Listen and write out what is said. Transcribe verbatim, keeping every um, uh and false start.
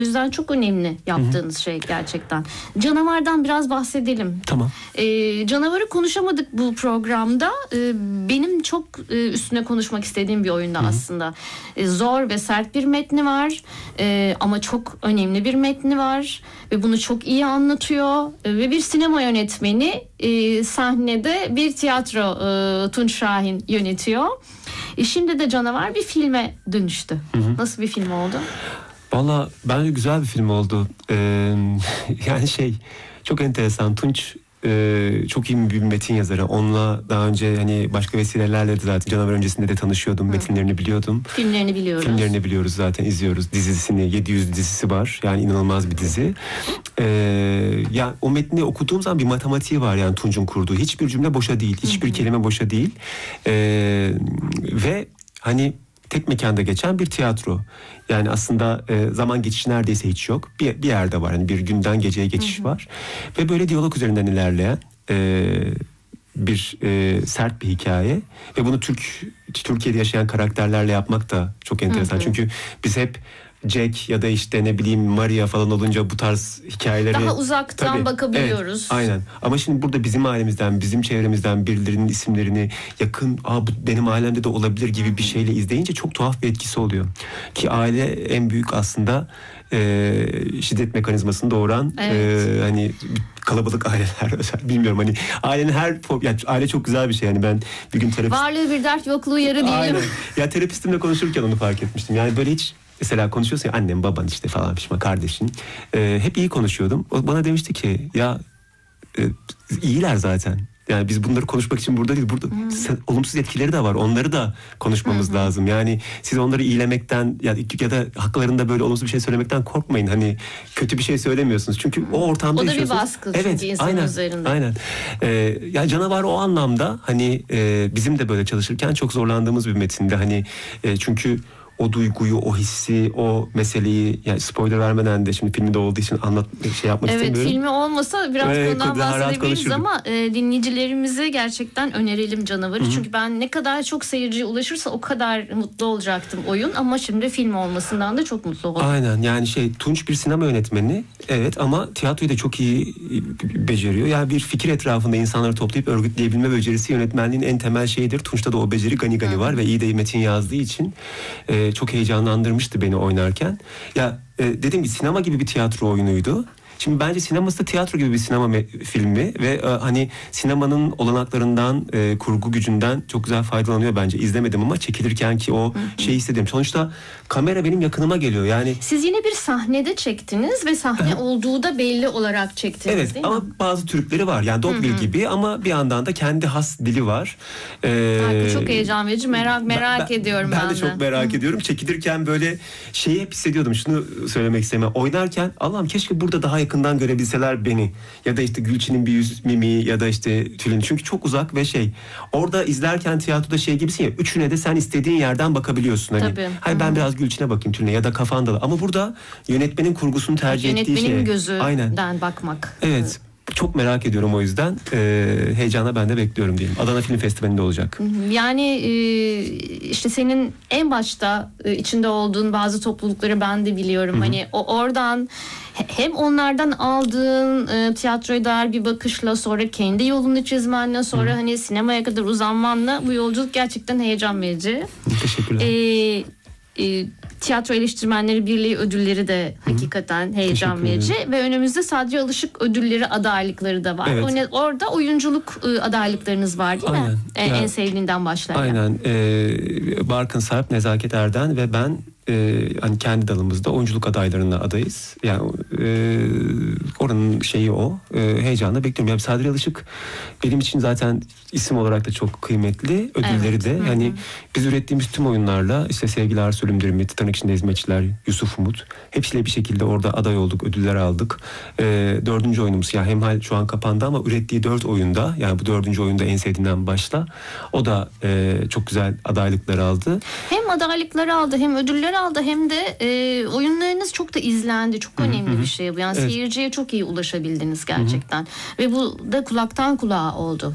O yüzden çok önemli yaptığınız Hı-hı. şey gerçekten. Canavardan biraz bahsedelim. Tamam. Ee, canavarı konuşamadık bu programda. Ee, benim çok e, üstüne konuşmak istediğim bir oyunda Hı-hı. aslında. Ee, zor ve sert bir metni var. Ee, ama çok önemli bir metni var. Ve bunu çok iyi anlatıyor. Ee, ve bir sinema yönetmeni e, sahnede bir tiyatro e, Tunç Şahin yönetiyor. E, şimdi de Canavar bir filme dönüştü. Hı-hı. Nasıl bir film oldu? Valla bence güzel bir film oldu. Ee, yani şey çok enteresan. Tunç e, çok iyi bir metin yazarı. Onunla daha önce hani başka vesilelerle de zaten Canavar öncesinde de tanışıyordum. Hı. Metinlerini biliyordum. Filmlerini biliyoruz. Filmlerini biliyoruz zaten, izliyoruz. Dizisini, yedi yüz dizisi var. Yani inanılmaz bir dizi. Ee, ya o metni okuduğum zaman bir matematiği var yani Tunç'un kurduğu. Hiçbir cümle boşa değil. Hiçbir Hı-hı. kelime boşa değil. Ee, ve hani tek mekanda geçen bir tiyatro. Yani aslında e, zaman geçişi neredeyse hiç yok. Bir, bir yerde var. Yani bir günden geceye geçiş hı hı. var. Ve böyle diyalog üzerinden ilerleyen e, bir e, sert bir hikaye. Ve bunu Türk Türkiye'de yaşayan karakterlerle yapmak da çok enteresan. Hı hı. Çünkü biz hep Jack ya da işte ne bileyim Maria falan olunca bu tarz hikayeleri daha uzaktan tabii, bakabiliyoruz. Evet, aynen. Ama şimdi burada bizim ailemizden, bizim çevremizden birilerinin isimlerini yakın, aa bu benim ailemde de olabilir gibi bir şeyle izleyince çok tuhaf bir etkisi oluyor. Ki aile en büyük aslında e, şiddet mekanizmasını doğuran evet. e, hani kalabalık aileler özel bilmiyorum hani ailenin her yani aile çok güzel bir şey yani ben bir gün terapist varlığı bir dert yokluğu yarı diyelim. Aynen. Ya terapistimle konuşurken onu fark etmiştim. Yani böyle hiç mesela konuşuyorsun ya annem, baban işte falan pişman, kardeşin. Ee, hep iyi konuşuyordum. O bana demişti ki ya e, iyiler zaten. Yani biz bunları konuşmak için burada değil. Burada hmm. sen, olumsuz etkileri de var. Onları da konuşmamız hmm. lazım. Yani siz onları iyilemekten ya, ya da haklarında böyle olumsuz bir şey söylemekten korkmayın. Hani kötü bir şey söylemiyorsunuz. Çünkü hmm. o ortamda yaşıyorsunuz. O da bir baskı evet, çünkü insanın aynen, üzerinde. Aynen. Ee, yani Canavar o anlamda hani e, bizim de böyle çalışırken çok zorlandığımız bir metinde. Hani e, çünkü o duyguyu, o hissi, o meseleyi yani spoiler vermeden de şimdi filmde olduğu için anlat şey yapmak evet, istemiyorum. Evet filmi olmasa biraz evet, bundan bahsedebiliriz ama e, dinleyicilerimize gerçekten önerelim Canavar'ı. Hı-hı. Çünkü ben ne kadar çok seyirciye ulaşırsa o kadar mutlu olacaktım oyun ama şimdi film olmasından da çok mutlu oldum. Aynen yani şey Tunç bir sinema yönetmeni evet ama tiyatroyu da çok iyi beceriyor. Yani bir fikir etrafında insanları toplayıp örgütleyebilme becerisi yönetmenliğin en temel şeyidir. Tunç'ta da o beceri gani gani Hı-hı. var ve iyi de metin yazdığı için e, çok heyecanlandırmıştı beni oynarken. Ya e, dediğim gibi sinema gibi bir tiyatro oyunuydu. Şimdi bence sineması da tiyatro gibi bir sinema me- filmi ve e, hani sinemanın olanaklarından, e, kurgu gücünden çok güzel faydalanıyor bence. İzlemedim ama çekilirken ki o şeyi hissediyorum. Sonuçta kamera benim yakınıma geliyor. Yani siz yine bir sahnede çektiniz ve sahne olduğu da belli olarak çektiniz evet, değil ama mi? bazı türkleri var. Yani Dogville gibi ama bir yandan da kendi has dili var. Ee, Ay, çok heyecan verici. Merak merak ben, ediyorum ben. Ben de, de çok merak Hı. ediyorum. Çekilirken böyle şeyi hep hissediyordum. Şunu söylemek istemem. Oynarken Allah'ım keşke burada daha yakından görebilseler beni. Ya da işte Gülçin'in bir yüz mimiği ya da işte Tülin. Çünkü çok uzak ve şey. Orada izlerken tiyatroda şey gibisin ya. Üçüne de sen istediğin yerden bakabiliyorsun. Hani, Tabii. Hayır ben biraz Gülçin'e bakayım Tülin'e ya da kafanda. Ama burada yönetmenin kurgusunu tercih yönetmenin ettiği şey. Yönetmenin gözünden bakmak. Evet. Çok merak ediyorum o yüzden. Ee, heyecanla ben de bekliyorum diyeyim. Adana Film Festivali'nde olacak. Yani e, işte senin en başta e, içinde olduğun bazı toplulukları ben de biliyorum. Hı-hı. Hani o oradan hem onlardan aldığın e, tiyatroya dair bir bakışla sonra kendi yolunu çizmenle sonra Hı-hı. hani sinemaya kadar uzanmanla bu yolculuk gerçekten heyecan verici. Teşekkürler. Ee, e, Tiyatro Eleştirmenleri Birliği ödülleri de Hı-hı. hakikaten heyecan verici ve önümüzde Sadri Alışık ödülleri adaylıkları da var. Evet. Orada oyunculuk e, adaylıklarınız var değil Aynen. mi? E, ya, en sevdiğinden başlayan. Aynen. Ee, Barkın Sarp, Nezaket Erden ve ben e, hani kendi dalımızda oyunculuk adaylarına adayız. Yani e, oranın şeyi o. E, heyecanla bekliyorum. Yani Sadri Alışık benim için zaten isim olarak da çok kıymetli. Ödülleri evet. de. Hı-hı. Yani biz ürettiğimiz tüm oyunlarla işte Sevgili Arzu Ölümdürümü, Tırnak İçinde Hizmetçiler, Yusuf Umut hepsiyle bir şekilde orada aday olduk. Ödüller aldık. E, dördüncü oyunumuz ya Hemhal şu an kapandı ama ürettiği dört oyunda yani bu dördüncü oyunda en sevdiğinden başla. O da e, çok güzel adaylıkları aldı. Hem adaylıkları aldı hem ödüller aldı hem de e, oyunlarınız çok da izlendi. Çok Hı-hı. önemli bir şey bu. Yani evet. seyirciye çok iyi ulaşabildiniz gerçekten. Hı-hı. Ve bu da kulaktan kulağa oldu.